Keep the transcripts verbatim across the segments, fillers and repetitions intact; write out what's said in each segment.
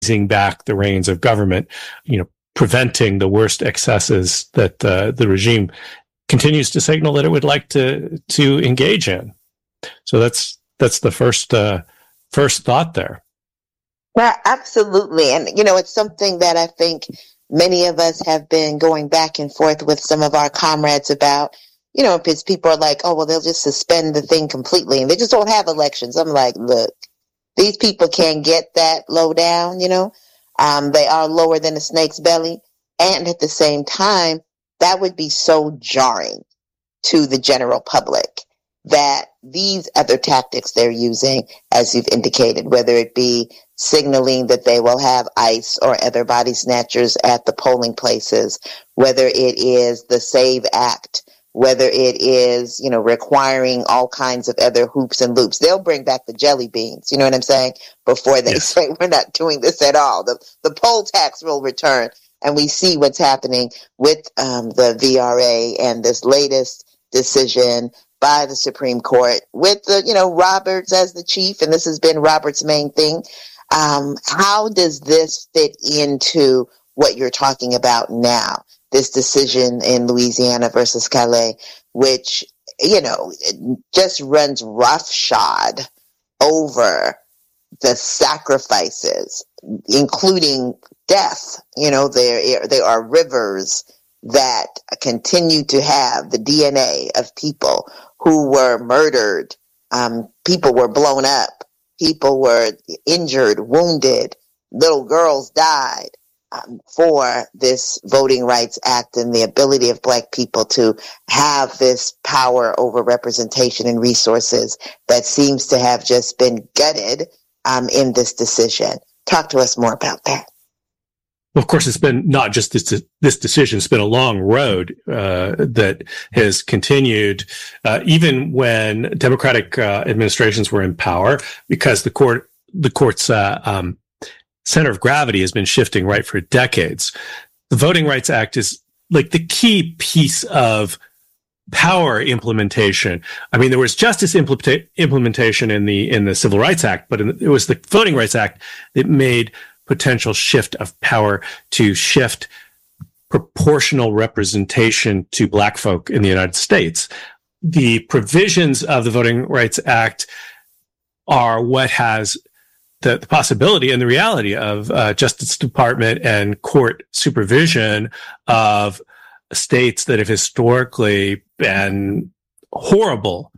seizing back the reins of government, you know, preventing the worst excesses that uh, the regime continues to signal that it would like to to engage in. So that's that's the first uh, first thought there. Well, absolutely. And, you know, it's something that I think many of us have been going back and forth with some of our comrades about, you know, because people are like, oh, well, they'll just suspend the thing completely and they just don't have elections. I'm like, look, these people can't get that low down, you know, um, they are lower than a snake's belly. And at the same time, that would be so jarring to the general public that these other tactics they're using, as you've indicated, whether it be signaling that they will have ICE or other body snatchers at the polling places, whether it is the SAVE Act, whether it is, you know, requiring all kinds of other hoops and loops. They'll bring back the jelly beans, you know what I'm saying, before they yes. say we're not doing this at all. The, the poll tax will return. And we see what's happening with um, the V R A and this latest decision by the Supreme Court with the, you know, Roberts as the chief, and this has been Roberts' main thing. Um, how does this fit into what you're talking about now? This decision in Louisiana versus Calais, which, you know, just runs roughshod over the sacrifices, including death. You know, there, there are rivers that continue to have the D N A of people who were murdered. Um, people were blown up. People were injured, wounded. Little girls died um, for this Voting Rights Act and the ability of Black people to have this power over representation and resources that seems to have just been gutted um, in this decision. Talk to us more about that. Of course, it's been not just this this decision. It's been a long road uh, that has continued, uh, even when Democratic uh, administrations were in power, because the court the court's uh, um, center of gravity has been shifting right for decades. The Voting Rights Act is like the key piece of power implementation. I mean, there was justice implementa- implementation in the in the Civil Rights Act, but in the, it was the Voting Rights Act that made potential shift of power to shift proportional representation to Black folk in the United States. The provisions of the Voting Rights Act are what has the, the possibility and the reality of uh, Justice Department and court supervision of states that have historically been horrible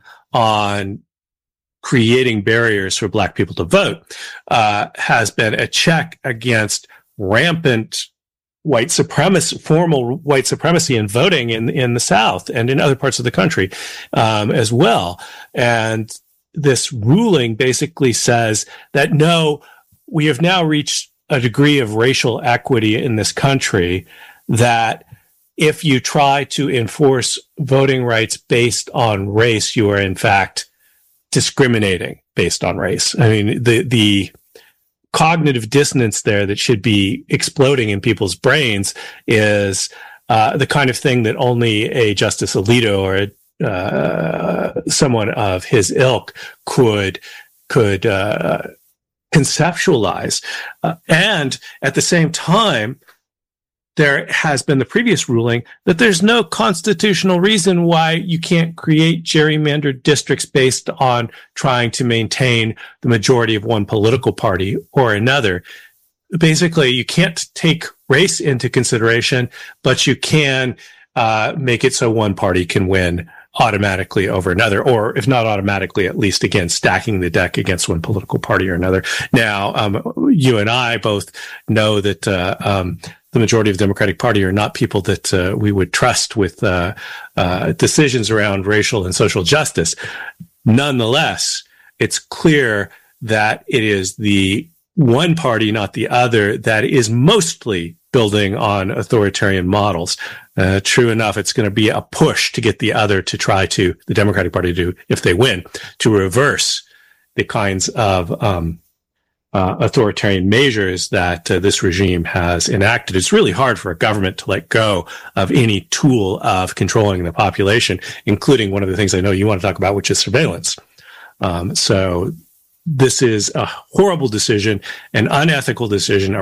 on creating barriers for Black people to vote, uh, has been a check against rampant white supremacy, formal white supremacy in voting in, in the South and in other parts of the country, um, as well. And this ruling basically says that, no, we have now reached a degree of racial equity in this country that if you try to enforce voting rights based on race, you are in fact discriminating based on race. I mean, the the cognitive dissonance there that should be exploding in people's brains is uh, the kind of thing that only a Justice Alito or uh, someone of his ilk could could uh, conceptualize. Uh, and at the same time, there has been the previous ruling that there's no constitutional reason why you can't create gerrymandered districts based on trying to maintain the majority of one political party or another. Basically, you can't take race into consideration, but you can uh, make it so one party can win automatically over another, or if not automatically, at least, again, stacking the deck against one political party or another. Now, um, you and I both know that uh, um, the majority of the Democratic Party are not people that uh, we would trust with uh, uh, decisions around racial and social justice. Nonetheless, it's clear that it is the one party, not the other, that is mostly building on authoritarian models. Uh, true enough, it's going to be a push to get the other to try to, the Democratic Party to, if they win, to reverse the kinds of um, uh, authoritarian measures that uh, this regime has enacted. It's really hard for a government to let go of any tool of controlling the population, including one of the things I know you want to talk about, which is surveillance. Um, so this is a horrible decision, an unethical decision,